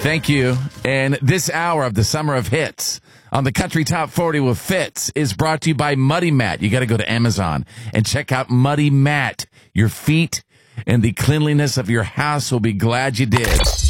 Thank you. And this hour of the Summer of Hits on the Country Top 40 with Fitz is brought to you by Muddy Mat. You got to go to Amazon and check out Muddy Mat. Your feet and the cleanliness of your house will be glad you did.